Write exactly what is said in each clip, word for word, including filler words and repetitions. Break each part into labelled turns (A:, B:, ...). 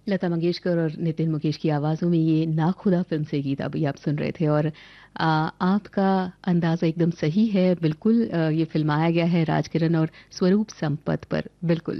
A: लता मंगेशकर और नितिन मुकेश की आवाज़ों में ये नाखुदा फ़िल्म से गीत अभी आप सुन रहे थे और अ, आपका अंदाज़ा एकदम सही है। बिल्कुल अ, ये फ़िल्माया गया है राजकिरण और स्वरूप संपत पर। बिल्कुल।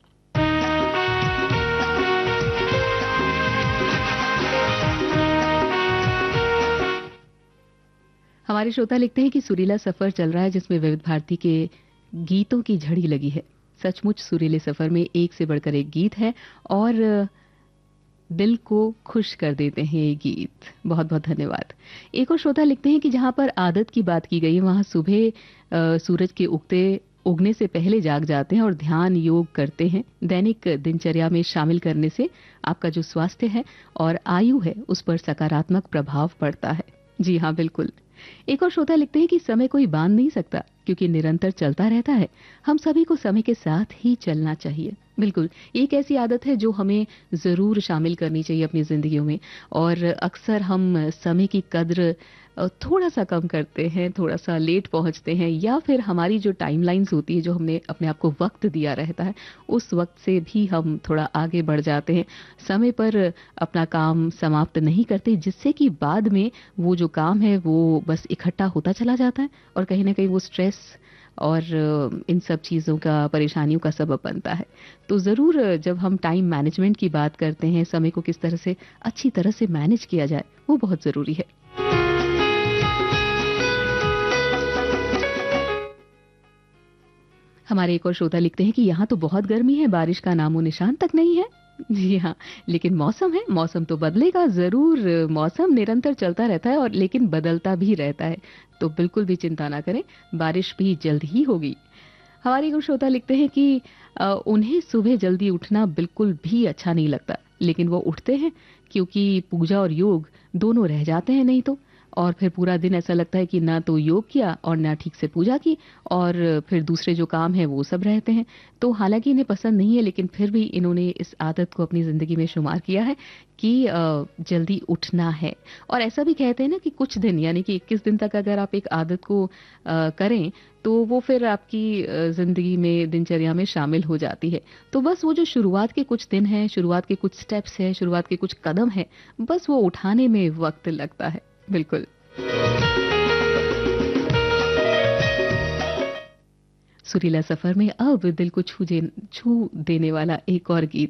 A: हमारे श्रोता लिखते हैं कि सुरीला सफ़र चल रहा है जिसमें विविध भारती के गीतों की झड़ी लगी है। सचमुच सुरीले सफ़र में एक से बढ़कर एक गीत है और दिल को खुश कर देते हैं ये गीत। बहुत बहुत धन्यवाद। एक और श्रोता लिखते हैं कि जहां पर आदत की बात की गई है वहां सुबह अ, सूरज के उगते उगने से पहले जाग जाते हैं और ध्यान योग करते हैं। दैनिक दिनचर्या में शामिल करने से आपका जो स्वास्थ्य है और आयु है उस पर सकारात्मक प्रभाव पड़ता है। जी हाँ, बिल्कुल। एक और श्रोता लिखते हैं कि समय कोई बांध नहीं सकता क्योंकि निरंतर चलता रहता है। हम सभी को समय के साथ ही चलना चाहिए। बिल्कुल, ये एक ऐसी आदत है जो हमें ज़रूर शामिल करनी चाहिए अपनी ज़िंदगियों में और अक्सर हम समय की कद्र अ, थोड़ा-सा कम करते हैं, थोड़ा-सा लेट पहुँचते हैं या फिर हमारी जो टाइमलाइन्स होती है, जो हमने अपने आप को वक़्त दिया रहता है, उस वक़्त से भी हम थोड़ा आगे बढ़ जाते हैं। समय पर अपना काम समाप्त नहीं करते, जिससे कि बाद में वो जो काम है, वो बस इकट्ठा होता चला जाता है और कहीं न कहीं वो स्ट्रेस और अ, इन सब चीज़ों का, परेशानियों का सबब बनता है। तो ज़रूर जब हम टाइम मैनेजमेंट की बात करते हैं, समय को किस तरह से अच्छी तरह से मैनेज किया जाए, वो बहुत ज़रूरी है। हमारे एक और श्रोता लिखते हैं कि यहाँ तो बहुत गर्मी है, बारिश का नामो निशान तक नहीं है। जी हाँ, लेकिन मौसम है, मौसम तो बदलेगा ज़रूर। मौसम निरंतर चलता रहता है और लेकिन बदलता भी रहता है। तो बिल्कुल भी चिंता ना करें, बारिश भी जल्द ही होगी। हमारे कुछ श्रोता लिखते हैं कि अ, उन्हें सुबह जल्दी उठना बिल्कुल भी अच्छा नहीं लगता, लेकिन वो उठते हैं क्योंकि पूजा और योग दोनों रह जाते हैं नहीं तो। और फिर पूरा दिन ऐसा लगता है कि ना तो योग किया और ना ठीक से पूजा की और फिर दूसरे जो काम है वो सब रहते हैं। तो हालांकि इन्हें पसंद नहीं है लेकिन फिर भी इन्होंने इस आदत को अपनी ज़िंदगी में शुमार किया है कि अ, जल्दी उठना है। और ऐसा भी कहते हैं ना कि कुछ दिन यानी कि इक्कीस दिन तक अगर आप एक आदत को अ, करें तो वो फिर आपकी अ, ज़िंदगी में, दिनचर्या में शामिल हो जाती है। तो बस वो जो शुरुआत के कुछ दिन हैं, शुरुआत के कुछ स्टेप्स हैं, शुरुआत के कुछ कदम हैं, बस वो उठाने में वक़्त लगता है। बिल्कुल। सुरीला सफ़र में अब दिल को छू जे छू देने वाला एक और गीत